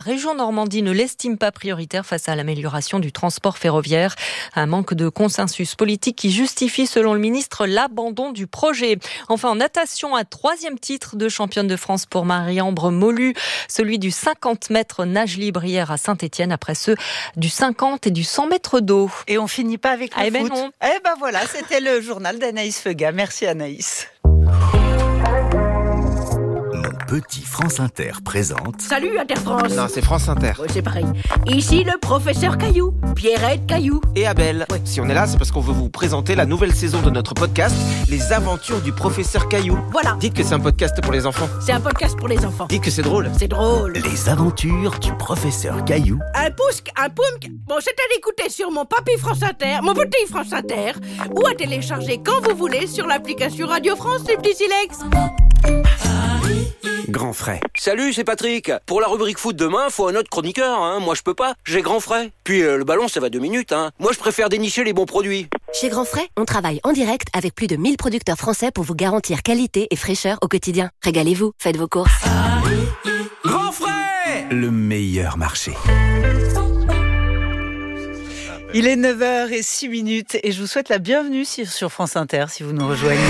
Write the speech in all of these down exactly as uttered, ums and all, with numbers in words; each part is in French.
région Normandie ne l'estime pas prioritaire face à l'amélioration du transport ferroviaire. Un manque de consensus politique qui justifie, selon le ministre, l'abandon du projet. Enfin, en natation, un troisième titre de championne de France pour Marie-Ambre Molu, celui du cinquante mètres nage libre hier à Saint-Étienne, après ceux du cinquante et du cent mètres d'eau. Et on finit pas avec le ah, foot. Ben non. Eh ben voilà, c'était le journal d'Anaïs Feuga. Merci Anaïs. Petit France Inter présente... Salut Inter France. Non, c'est France Inter. Ouais, c'est pareil. Ici le professeur Caillou, Pierrette Caillou. Et Abel. Ouais. Si on est là, c'est parce qu'on veut vous présenter la nouvelle saison de notre podcast, Les Aventures du professeur Caillou. Voilà. Dites que c'est un podcast pour les enfants. C'est un podcast pour les enfants. Dites que c'est drôle. C'est drôle. Les Aventures du professeur Caillou. Un pousque, un poumque. Bon, c'est à l'écouter sur mon papy France Inter, mon petit France Inter, ou à télécharger quand vous voulez sur l'application Radio France, les petits silex. Grand frais. Salut, c'est Patrick. Pour la rubrique foot demain, faut un autre chroniqueur, hein. Moi, je peux pas. J'ai grand frais. Puis, euh, le ballon, ça va deux minutes, hein. Moi, je préfère dénicher les bons produits. Chez Grand Frais, on travaille en direct avec plus de mille producteurs français pour vous garantir qualité et fraîcheur au quotidien. Régalez-vous, faites vos courses. Grand frais. Le meilleur marché. Il est neuf heures zéro six minutes et je vous souhaite la bienvenue sur, sur France Inter si vous nous rejoignez.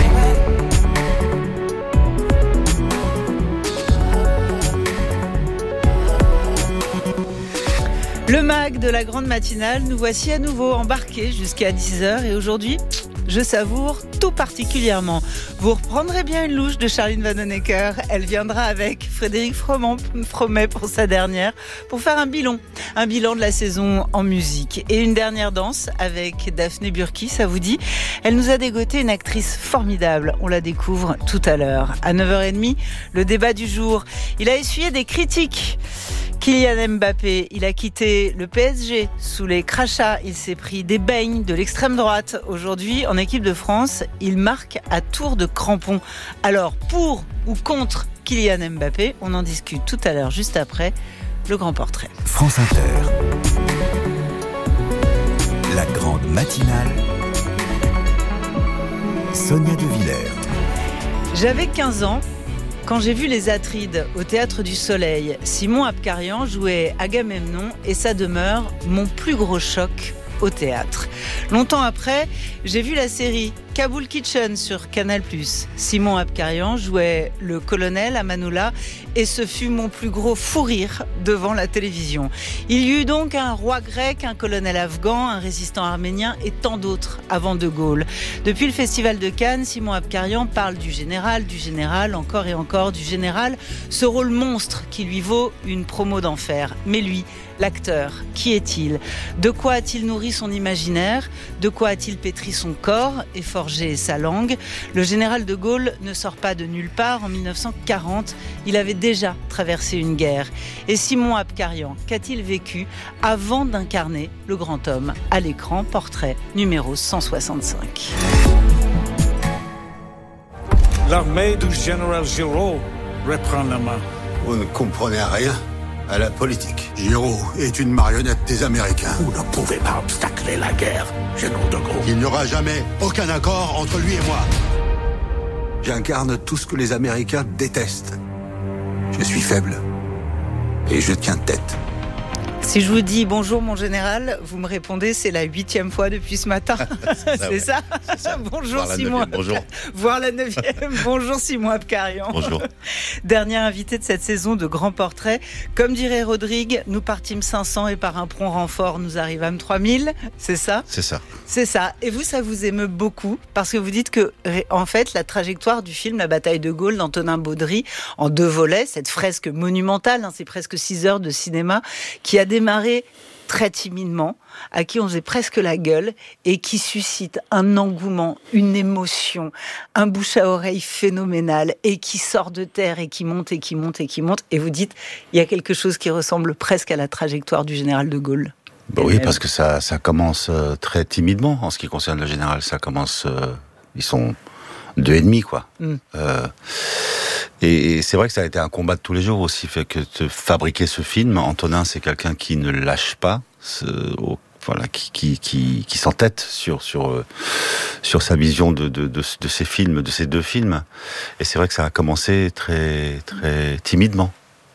Le mag de la grande matinale, nous voici à nouveau embarqués jusqu'à dix heures et aujourd'hui, je savoure tout particulièrement. Vous reprendrez bien une louche de Charline Vanhoenacker. Elle viendra avec Frédéric Fromet pour sa dernière, pour faire un bilan. Un bilan de la saison en musique. Et une dernière danse avec Daphné Burki, ça vous dit ? Elle nous a dégoté une actrice formidable. On la découvre tout à l'heure. À neuf heures trente, le débat du jour. Il a essuyé des critiques. Kylian Mbappé, il a quitté le P S G sous les crachats. Il s'est pris des beignes de l'extrême droite. Aujourd'hui, en équipe de France, il marque à tour de crampon. Alors, pour ou contre Kylian Mbappé, on en discute tout à l'heure, juste après le grand portrait. France Inter. La grande matinale. Sonia De Villers. J'avais quinze ans. Quand j'ai vu les Atrides au Théâtre du Soleil, Simon Abkarian jouait Agamemnon et ça demeure mon plus gros choc au théâtre. Longtemps après, j'ai vu la série Kaboul Kitchen sur Canal plus. Simon Abkarian jouait le colonel Amanoula et ce fut mon plus gros fou rire devant la télévision. Il y eut donc un roi grec, un colonel afghan, un résistant arménien et tant d'autres avant De Gaulle. Depuis le Festival de Cannes, Simon Abkarian parle du général, du général, encore et encore du général, ce rôle monstre qui lui vaut une promo d'enfer. Mais lui, l'acteur, qui est-il ? De quoi a-t-il nourri son imaginaire ? De quoi a-t-il pétri son corps et forgé sa langue ? Le général de Gaulle ne sort pas de nulle part. En dix-neuf cent quarante, il avait déjà traversé une guerre. Et Simon Abkarian, qu'a-t-il vécu avant d'incarner le grand homme à l'écran ? Portrait numéro cent soixante-cinq. L'armée du général Giraud reprend la main. Vous ne comprenez rien à la politique. Giraud est une marionnette des Américains. Vous ne pouvez pas obstacler la guerre, général de Gaulle. Il n'y aura jamais aucun accord entre lui et moi. J'incarne tout ce que les Américains détestent. Je suis faible et je tiens tête. Si je vous dis bonjour mon général, vous me répondez c'est la huitième fois depuis ce matin. c'est, ça, c'est, ouais. ça c'est ça Bonjour Voir Simon. Bonjour. Voir la neuvième. Bonjour Simon Abkarian. Bonjour. Dernier invité de cette saison de Grand Portrait. Comme dirait Rodrigue, nous partîmes cinq cents et par un prompt renfort, nous arrivâmes trois mille. C'est ça ? C'est ça. C'est ça. Et vous, ça vous émeut beaucoup parce que vous dites que, en fait, la trajectoire du film La bataille de Gaulle d'Antonin Baudry, en deux volets, cette fresque monumentale, hein, c'est presque six heures de cinéma, qui a démarré très timidement, à qui on faisait presque la gueule et qui suscite un engouement, une émotion, un bouche à oreille phénoménal et qui sort de terre et qui monte et qui monte et qui monte. Et vous dites, il y a quelque chose qui ressemble presque à la trajectoire du général de Gaulle. Bah oui, même. Parce que ça, ça commence euh, très timidement en ce qui concerne le général. Ça commence, euh, ils sont deux et demi, quoi. Mm. Euh, Et c'est vrai que ça a été un combat de tous les jours aussi, fait que de fabriquer ce film. Antonin, c'est quelqu'un qui ne lâche pas, ce, au, voilà, qui, qui, qui, qui s'entête sur, sur, euh, sur sa vision de, de, de, de ces films, de ces deux films. Et c'est vrai que ça a commencé très, très timidement.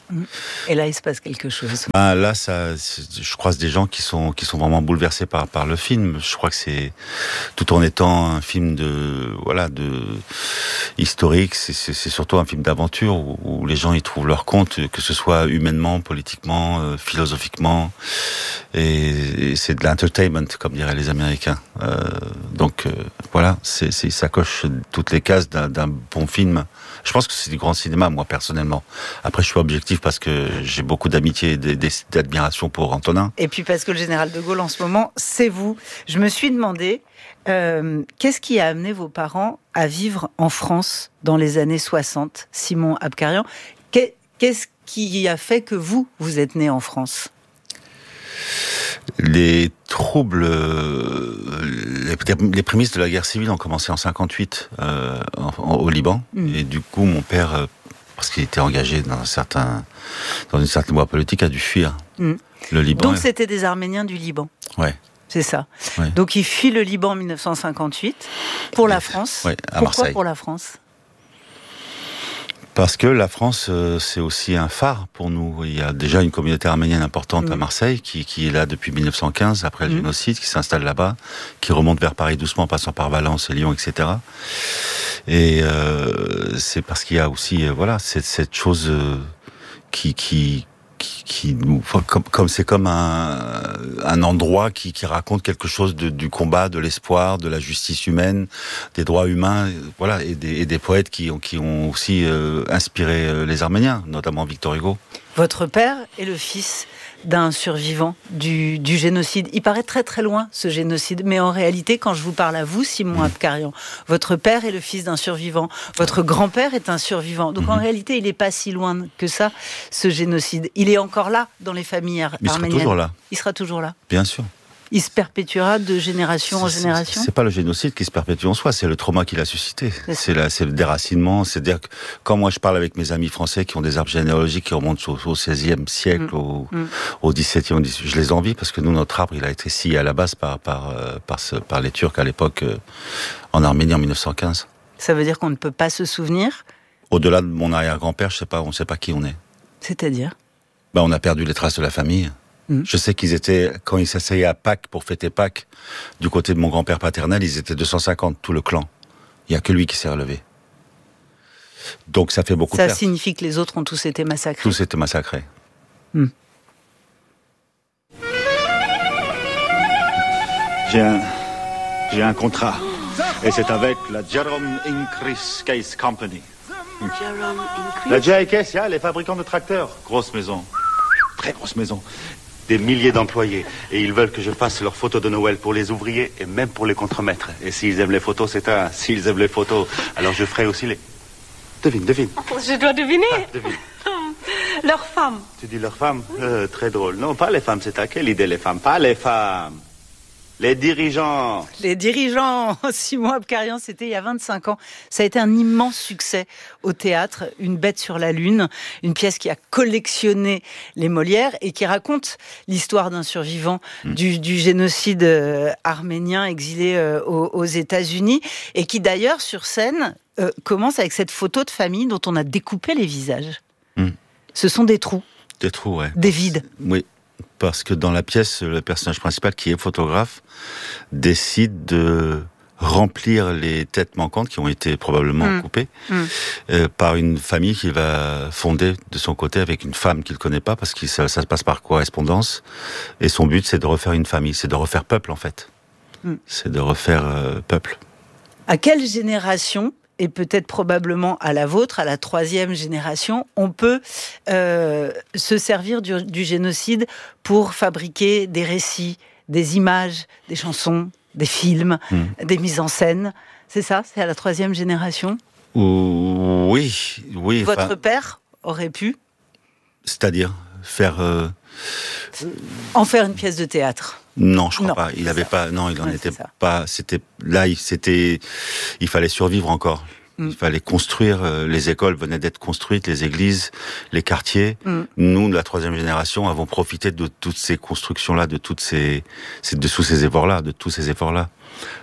Et là, il se passe quelque chose. Ben là, ça, je croise des gens qui sont qui sont vraiment bouleversés par par le film. Je crois que c'est tout en étant un film de voilà de historique, c'est c'est, c'est surtout un film d'aventure où, où les gens y trouvent leur compte, que ce soit humainement, politiquement, euh, philosophiquement, et, et c'est de l'entertainment comme diraient les Américains. Euh, donc euh, voilà, c'est, c'est ça coche toutes les cases d'un, d'un bon film. Je pense que c'est du grand cinéma, moi, personnellement. Après, je suis objectif parce que j'ai beaucoup d'amitié et d'admiration pour Antonin. Et puis parce que le général de Gaulle, en ce moment, c'est vous. Je me suis demandé, euh, qu'est-ce qui a amené vos parents à vivre en France dans les années soixante, Simon Abkarian ? Qu'est-ce qui a fait que vous, vous êtes né en France ? Les troubles, les, les prémices de la guerre civile ont commencé en cinquante-huit euh, en, en, au Liban. Mmh. Et du coup, mon père, euh, parce qu'il était engagé dans, un certain, dans une certaine voie politique, a dû fuir mmh. le Liban. Donc c'était des Arméniens du Liban. Ouais. C'est ça. Ouais. Donc il fuit le Liban en dix-neuf cent cinquante-huit pour la France. Ouais, à Pourquoi Marseille. Pour la France ? Parce que la France, euh, c'est aussi un phare pour nous. Il y a déjà une communauté arménienne importante mmh. à Marseille, qui, qui est là depuis dix-neuf cent quinze, après le mmh. génocide, qui s'installe là-bas, qui remonte vers Paris doucement, en passant par Valence et Lyon, et cetera. Et euh, c'est parce qu'il y a aussi, euh, voilà, cette, cette chose euh, qui... qui Qui, qui nous, comme, comme c'est comme un, un endroit qui, qui raconte quelque chose de, du combat, de l'espoir, de la justice humaine, des droits humains, voilà, et des, et des poètes qui ont, qui ont aussi euh, inspiré les Arméniens, notamment Victor Hugo. Votre père est le fils d'un survivant du, du génocide. Il paraît très très loin, ce génocide, mais en réalité, quand je vous parle à vous, Simon mmh. Abkarian, votre père est le fils d'un survivant, votre grand-père est un survivant. Donc mmh. en réalité, il n'est pas si loin que ça, ce génocide. Il est encore là dans les familles ar- il arméniennes. Il sera toujours là. Il sera toujours là. Bien sûr. Il se perpétuera de génération c'est, en génération. C'est, c'est pas le génocide qui se perpétue en soi, c'est le trauma qu'il a suscité. C'est, c'est, la, c'est le déracinement. C'est-à-dire que quand moi je parle avec mes amis français qui ont des arbres généalogiques qui remontent au, au seizième siècle, mmh. au, mmh. au dix-septième, je les envie parce que nous, notre arbre, il a été scié à la base par, par, euh, par, ce, par les Turcs à l'époque euh, en Arménie en dix-neuf cent quinze. Ça veut dire qu'on ne peut pas se souvenir ? Au-delà de mon arrière-grand-père, je sais pas, on ne sait pas qui on est. C'est-à-dire ? Ben, on a perdu les traces de la famille. Mmh. Je sais qu'ils étaient, quand ils s'asseyaient à Pâques pour fêter Pâques, du côté de mon grand-père paternel, ils étaient deux cent cinquante, tout le clan. Il n'y a que lui qui s'est relevé. Donc ça fait beaucoup ça de pertes. Ça signifie que les autres ont tous été massacrés. Tous étaient massacrés. Mmh. J'ai un, j'ai un contrat. Et c'est avec la Jerome Increase Case Company. Jerome Increase. La J I K S, les fabricants de tracteurs. Grosse maison. Très grosse maison. Des milliers d'employés. Et ils veulent que je fasse leurs photos de Noël pour les ouvriers et même pour les contremaîtres. Et s'ils aiment les photos, c'est un... S'ils aiment les photos, alors je ferai aussi les... Devine, devine. Je dois deviner. Ah, devine. Leurs femmes. Tu dis leurs femmes euh, Très drôle. Non, pas les femmes, c'est à quelle idée les femmes? Pas les femmes. Les dirigeants. Les dirigeants. Simon Abkarian, c'était il y a vingt-cinq ans. Ça a été un immense succès au théâtre. Une bête sur la lune. Une pièce qui a collectionné les Molières et qui raconte l'histoire d'un survivant mmh. du, du génocide euh, arménien exilé euh, aux, aux États-Unis. Et qui d'ailleurs, sur scène, euh, commence avec cette photo de famille dont on a découpé les visages. Mmh. Ce sont des trous. Des trous, ouais. Des vides. Oui. Parce que dans la pièce, le personnage principal, qui est photographe, décide de remplir les têtes manquantes qui ont été probablement mmh. coupées mmh. Euh, par une famille qu'il va fonder de son côté avec une femme qu'il ne connaît pas, parce que ça, ça se passe par correspondance. Et son but, c'est de refaire une famille, c'est de refaire peuple, en fait. Mmh. C'est de refaire euh, peuple. À quelle génération, et peut-être probablement à la vôtre, à la troisième génération, on peut euh, se servir du, du génocide pour fabriquer des récits, des images, des chansons, des films, mmh. des mises en scène. C'est ça? C'est à la troisième génération? Oui, oui. Votre enfin, père aurait pu? C'est-à-dire faire... Euh... En faire une pièce de théâtre? Non, je crois non, pas. Il avait pas. Non, il en ouais, était pas. C'était là. Il c'était. Il fallait survivre encore. Mm. Il fallait construire. Euh, les écoles venaient d'être construites, les églises, les quartiers. Mm. Nous, de la troisième génération, avons profité de toutes ces constructions-là, de toutes ces, de tous ces efforts-là, de tous ces efforts-là.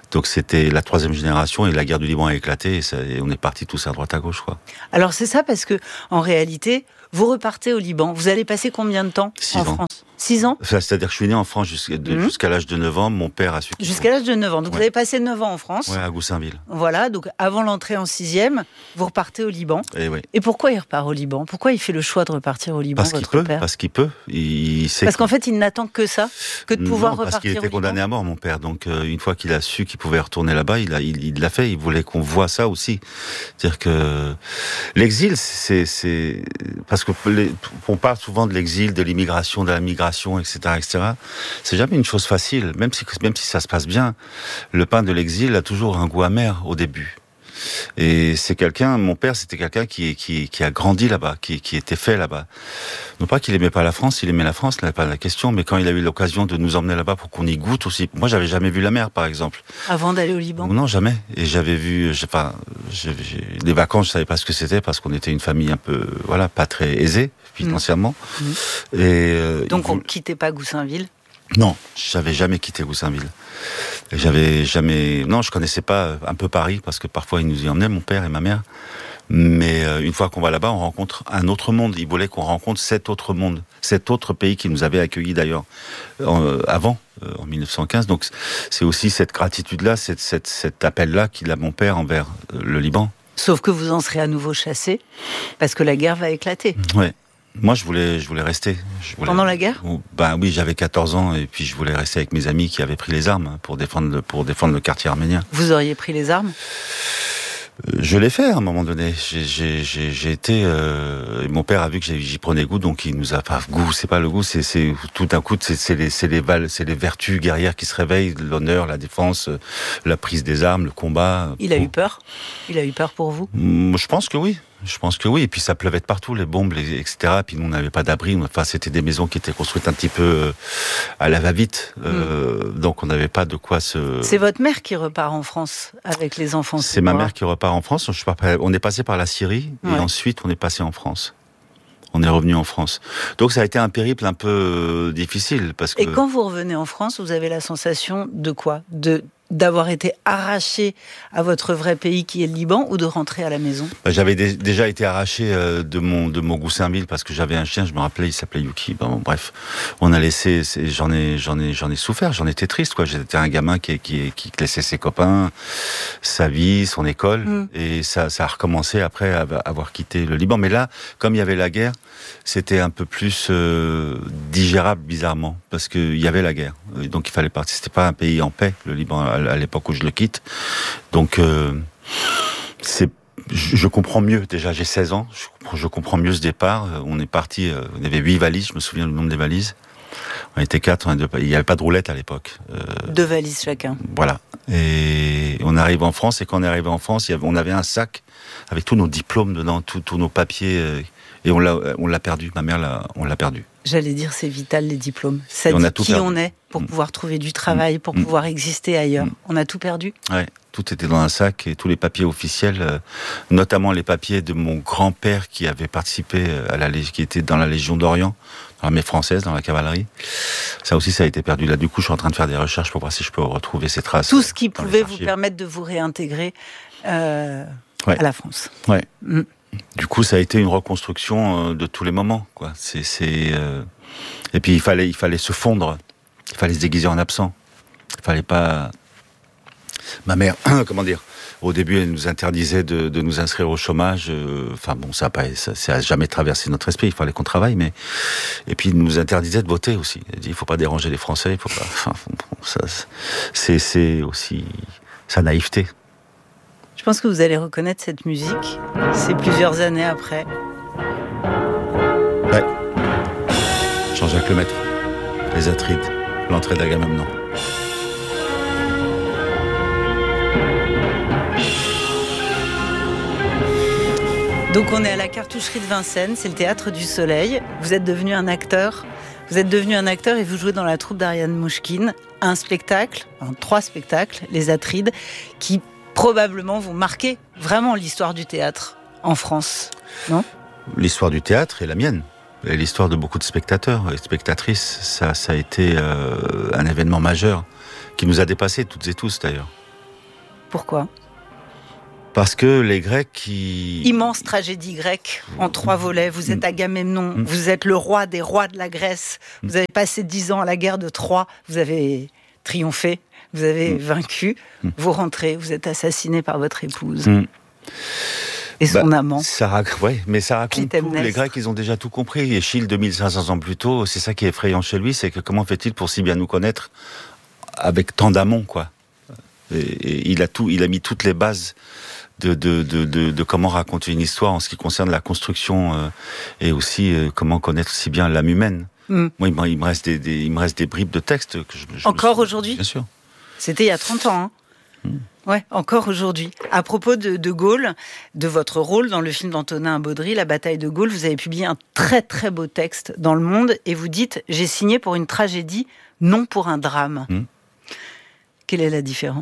Donc c'était la troisième génération et la guerre du Liban a éclaté et, ça, et on est partis tous à droite à gauche, quoi. Alors c'est ça parce que en réalité, vous repartez au Liban. Vous allez passer combien de temps Six en ans. France ? Six ans ? Enfin, c'est-à-dire que je suis né en France jusqu'à, de, mmh. jusqu'à l'âge de neuf ans. Mon père a su... Jusqu'à l'âge de neuf ans. Donc ouais. vous avez passé neuf ans en France. Ouais, à Goussainville. Voilà, donc avant l'entrée en sixième, vous repartez au Liban. Et, oui. Et pourquoi il repart au Liban ? Pourquoi il fait le choix de repartir au Liban, parce votre qu'il peut, père ? Parce qu'il peut. Il, il sait parce qu'il... qu'en fait, il n'attend que ça, que de pouvoir non, repartir parce qu'il était au condamné Liban. à mort, mon père. Donc euh, une fois qu'il a su qu'il pouvait retourner là-bas, il, a, il, il l'a fait. Il voulait qu'on voit ça aussi. C'est-à-dire que l'exil, c'est... c'est... Parce que les... on parle souvent de l'exil, de l'immigration, de la migration, et cetera, et cetera. C'est jamais une chose facile, même si, même si ça se passe bien. Le pain de l'exil a toujours un goût amer au début. Et c'est quelqu'un, mon père, c'était quelqu'un qui, qui, qui a grandi là-bas, qui, qui était fait là-bas. Non pas qu'il aimait pas la France, il aimait la France, n'est pas la question, mais quand il a eu l'occasion de nous emmener là-bas pour qu'on y goûte aussi. Moi, j'avais jamais vu la mer, par exemple. Avant d'aller au Liban ? Non, jamais. Et j'avais vu, enfin, j'ai, j'ai, les vacances, je savais pas ce que c'était parce qu'on était une famille un peu, voilà, pas très aisée financièrement. Mmh. Et euh, donc on vous... ne quittait pas Goussainville ? Non, j'avais jamais quitté Goussainville. J'avais jamais, non, je connaissais pas un peu Paris parce que parfois ils nous y emmenaient, mon père et ma mère. Mais euh, une fois qu'on va là-bas, on rencontre un autre monde. Il voulait qu'on rencontre cet autre monde, cet autre pays qui nous avait accueillis d'ailleurs euh, avant, euh, en mille neuf cent quinze. Donc c'est aussi cette gratitude-là, cette, cette, cet appel-là qu'il a mon père envers euh, le Liban. Sauf que vous en serez à nouveau chassé parce que la guerre va éclater. Ouais. Moi, je voulais, je voulais rester. Je voulais... Pendant la guerre ? Ben oui, j'avais quatorze ans et puis je voulais rester avec mes amis qui avaient pris les armes pour défendre le, pour défendre le quartier arménien. Vous auriez pris les armes ? Je l'ai fait à un moment donné. J'ai, j'ai, j'ai, j'ai été. Euh, mon père a vu que j'y prenais goût, donc il nous a pas goût. C'est pas le goût, c'est, c'est tout d'un coup, c'est, c'est les, c'est les val, c'est les vertus guerrières qui se réveillent, l'honneur, la défense, la prise des armes, le combat. Il a eu peur. Il a eu peur pour vous ? Je pense que oui. Je pense que oui. Et puis ça pleuvait de partout, les bombes, les, et cetera. Puis nous, on n'avait pas d'abri. Enfin, c'était des maisons qui étaient construites un petit peu euh, à la va-vite. Euh, mm. Donc on n'avait pas de quoi se... C'est votre mère qui repart en France avec les enfants ? C'est ma mère qui repart en France. Je, on est passé par la Syrie et ouais. ensuite on est passé en France. On est revenu en France. Donc ça a été un périple un peu euh, difficile. Parce que... Et quand vous revenez en France, vous avez la sensation de quoi ? De... d'avoir été arraché à votre vrai pays qui est le Liban ou de rentrer à la maison ? Bah, j'avais dé- déjà été arraché euh, de mon de mon Goussainville parce que j'avais un chien, je me rappelais, il s'appelait Yuki. Bon, bon, bref, on a laissé, c'est, j'en ai j'en ai j'en ai souffert, j'en étais triste quoi. J'étais un gamin qui qui qui laissait ses copains, sa vie, son école mmh. et ça ça a recommencé après avoir quitté le Liban. Mais là, comme il y avait la guerre, c'était un peu plus euh, digérable bizarrement parce que il y avait la guerre. Donc il fallait partir. C'était pas un pays en paix, le Liban. À l'époque où je le quitte. Donc, euh, c'est, je, je comprends mieux, déjà, j'ai seize ans, je comprends, je comprends mieux ce départ. On est parti, euh, on avait huit valises, je me souviens du nombre des valises. On était quatre, on était, il n'y avait pas de roulette à l'époque. Euh, Deux valises chacun. Voilà. Et on arrive en France, et quand on est arrivé en France, il y avait, on avait un sac avec tous nos diplômes dedans, tous, tous nos papiers, euh, et on l'a, on l'a perdu, ma mère l'a, on l'a perdu. J'allais dire, c'est vital, les diplômes. Ça et dit on a tout qui perdu. on est pour mmh. pouvoir trouver du travail, pour mmh. pouvoir exister ailleurs. Mmh. On a tout perdu ? Ouais, tout était dans un sac et tous les papiers officiels, euh, notamment les papiers de mon grand-père qui avait participé à la qui était dans la Légion d'Orient, dans l'armée française, dans la cavalerie. Ça aussi, ça a été perdu. Là, du coup, je suis en train de faire des recherches pour voir si je peux retrouver ces traces. Tout ce qui pouvait vous permettre de vous réintégrer euh, ouais. à la France. Ouais. Mmh. Du coup, ça a été une reconstruction de tous les moments, quoi. C'est, c'est, euh... et puis il fallait, il fallait se fondre, il fallait se déguiser en absent. Il fallait pas. Ma mère, comment dire, au début, elle nous interdisait de, de nous inscrire au chômage. Enfin bon, ça a pas, ça, ça a jamais traversé notre esprit. Il fallait qu'on travaille, mais et puis il nous interdisait de voter aussi. Elle dit, il faut pas déranger les Français, il faut pas. Enfin, bon, ça, c'est, c'est aussi sa naïveté. Je pense que vous allez reconnaître cette musique, c'est plusieurs années après. Ouais. Jean-Jacques Lemaître, Les Atrides, l'entrée d'Agamemnon. Donc on est à la Cartoucherie de Vincennes, c'est le Théâtre du Soleil. Vous êtes devenu un acteur. Vous êtes devenu un acteur et vous jouez dans la troupe d'Ariane Mouchkine. Un spectacle, enfin, trois spectacles, Les Atrides, qui probablement vont marquer vraiment l'histoire du théâtre en France, non ? L'histoire du théâtre est la mienne. Et l'histoire de beaucoup de spectateurs et spectatrices. Ça, ça a été euh, un événement majeur qui nous a dépassés, toutes et tous d'ailleurs. Pourquoi ? Parce que les Grecs qui... Immense tragédie grecque en trois volets. Vous êtes Agamemnon, mmh. vous êtes le roi des rois de la Grèce. Mmh. Vous avez passé dix ans à la guerre de Troie. Vous avez triomphé, vous avez mmh. vaincu. Mmh. Vous rentrez, vous êtes assassiné par votre épouse. Mmh. Et son bah, amant. Ça rac... ouais, mais ça raconte tout. Les Grecs, ils ont déjà tout compris. Échille, deux mille cinq cents ans plus tôt, c'est ça qui est effrayant chez lui, c'est que comment fait-il pour si bien nous connaître avec tant d'amont, quoi. Et, et il a tout, il a mis toutes les bases de, de, de, de, de comment raconter une histoire en ce qui concerne la construction euh, et aussi euh, comment connaître si bien l'âme humaine. Mm. Moi, il me, il me reste des, des, il me reste des bribes de textes que je, je encore me... aujourd'hui. Bien sûr. C'était il y a trente ans. Hein. Mm. Ouais, encore aujourd'hui. À propos de, de Gaulle, de votre rôle dans le film d'Antonin Baudry, La bataille de Gaulle, vous avez publié un très très beau texte dans Le Monde et vous dites « J'ai signé pour une tragédie, non pour un drame mm. ». Quelle est la différence ?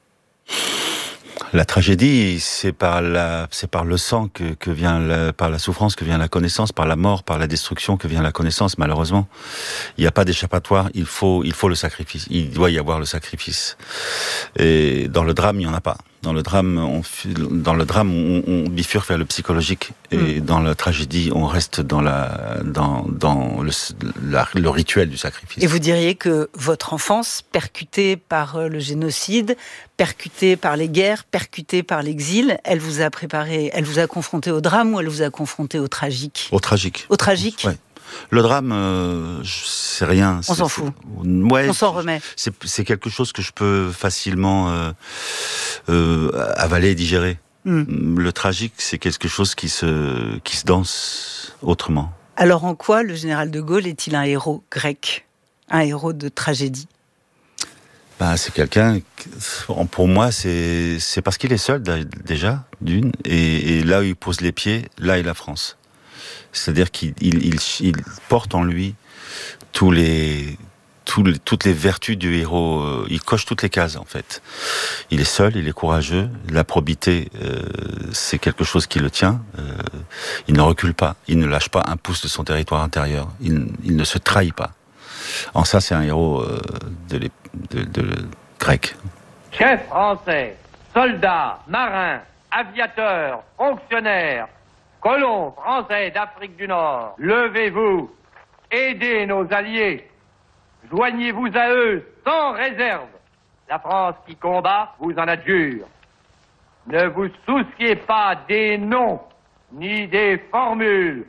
La tragédie, c'est par la, c'est par le sang que, que vient la, par la souffrance que vient la connaissance, par la mort, par la destruction que vient la connaissance. Malheureusement, il n'y a pas d'échappatoire. Il faut, il faut le sacrifice. Il doit y avoir le sacrifice. Et dans le drame, il n'y en a pas. Dans le drame, on, dans le drame, on, on bifurque vers le psychologique, et mmh. dans la tragédie, on reste dans la, dans, dans le, la, le rituel du sacrifice. Et vous diriez que votre enfance, percutée par le génocide, percutée par les guerres, percutée par l'exil, elle vous a préparé, elle vous a confronté au drame ou elle vous a confronté au tragique ? Au tragique. Au tragique ? Ouais. Le drame, euh, c'est rien. On c'est, s'en fout. Ouais, on s'en remet. C'est, c'est quelque chose que je peux facilement euh, euh, avaler et digérer. Mm. Le tragique, c'est quelque chose qui se, qui se danse autrement. Alors en quoi le général de Gaulle est-il un héros grec ? Un héros de tragédie ? Ben, c'est quelqu'un, pour moi, c'est, c'est parce qu'il est seul déjà, d'une, et, et là où il pose les pieds, là est la France. C'est-à-dire qu'il il, il, il porte en lui tous les, tous les, toutes les vertus du héros. Il coche toutes les cases, en fait. Il est seul, il est courageux. La probité, euh, c'est quelque chose qui le tient. Euh, il ne recule pas. Il ne lâche pas un pouce de son territoire intérieur. Il, il ne se trahit pas. En ça, c'est un héros euh, de, de, de, de grec. Chefs français, soldats, marins, aviateurs, fonctionnaires, colons français d'Afrique du Nord, levez-vous, aidez nos alliés, joignez-vous à eux sans réserve. La France qui combat vous en adjure. Ne vous souciez pas des noms ni des formules.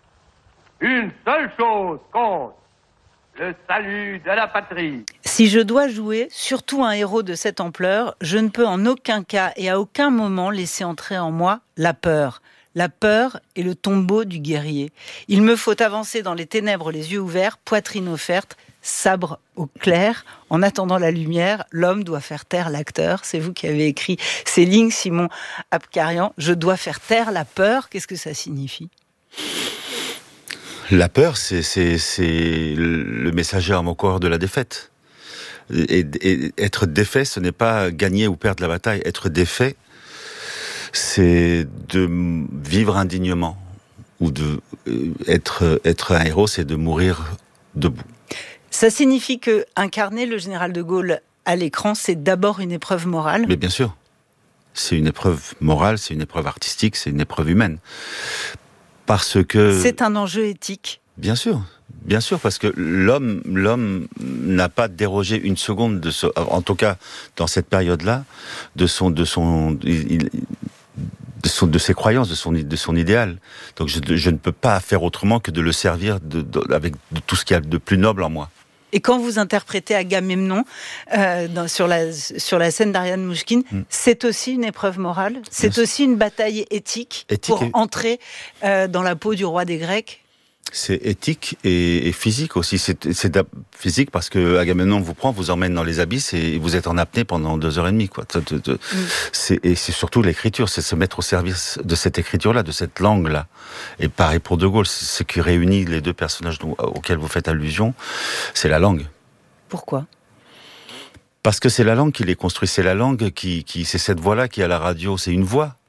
Une seule chose compte, le salut de la patrie. Si je dois jouer, surtout un héros de cette ampleur, je ne peux en aucun cas et à aucun moment laisser entrer en moi la peur. La peur est le tombeau du guerrier. Il me faut avancer dans les ténèbres, les yeux ouverts, poitrine offerte, sabre au clair. En attendant la lumière, l'homme doit faire taire l'acteur. C'est vous qui avez écrit ces lignes, Simon Abkarian. Je dois faire taire la peur. Qu'est-ce que ça signifie ? La peur, c'est, c'est, c'est le messager à mon corps de la défaite. Et, et être défait, ce n'est pas gagner ou perdre la bataille. Être défait, c'est de vivre indignement. Ou de être, être un héros, c'est de mourir debout. Ça signifie que incarner le général de Gaulle à l'écran, c'est d'abord une épreuve morale ? Mais bien sûr. C'est une épreuve morale, c'est une épreuve artistique, c'est une épreuve humaine. Parce que... C'est un enjeu éthique. Bien sûr, bien sûr, parce que l'homme, l'homme n'a pas dérogé une seconde de ce, en tout cas dans cette période-là, de son, de son, il, de son, de ses croyances, de son, de son idéal. Donc je, je ne peux pas faire autrement que de le servir de, de, avec de tout ce qu'il y a de plus noble en moi. Et quand vous interprétez Agamemnon euh, dans, sur, la, sur la scène d'Ariane Mouchkine, mm. c'est aussi une épreuve morale, c'est Bien aussi sûr. Une bataille éthique, éthique pour et... entrer euh, dans la peau du roi des Grecs. C'est éthique et, et physique aussi. C'est, c'est physique parce que Agamemnon vous prend, vous emmène dans les abysses et vous êtes en apnée pendant deux heures et demie, quoi. Mm. C'est, et c'est surtout l'écriture, c'est se mettre au service de cette écriture-là, de cette langue-là. Et pareil pour De Gaulle, ce qui réunit les deux personnages auxquels vous faites allusion, c'est la langue. Pourquoi ? Parce que c'est la langue qui les construit, c'est la langue qui, qui c'est cette voix-là qui est à la radio, c'est une voix.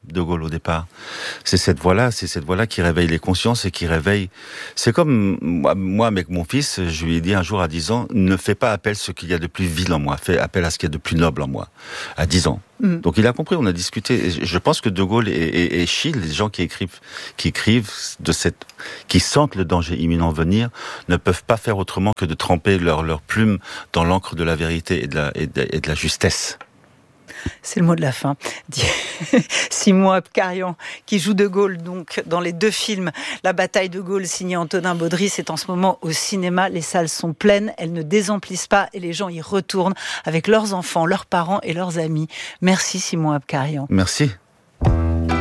De Gaulle au départ. C'est cette voix-là, c'est cette voix-là qui réveille les consciences et qui réveille. C'est comme moi, moi avec mon fils, je lui ai dit un jour à dix ans, ne fais pas appel à ce qu'il y a de plus vil en moi, fais appel à ce qu'il y a de plus noble en moi. À dix ans. Mm. Donc il a compris, on a discuté. Je pense que De Gaulle et, et, et Schill, les gens qui écrivent, qui écrivent de cette, qui sentent le danger imminent venir, ne peuvent pas faire autrement que de tremper leur leur plume dans l'encre de la vérité et de la et de, et de la justesse. C'est le mot de la fin. Simon Abkarian, qui joue De Gaulle donc dans les deux films. La bataille de Gaulle, signé Antonin Baudry, c'est en ce moment au cinéma. Les salles sont pleines, elles ne désemplissent pas et les gens y retournent avec leurs enfants, leurs parents et leurs amis. Merci Simon Abkarian. Merci.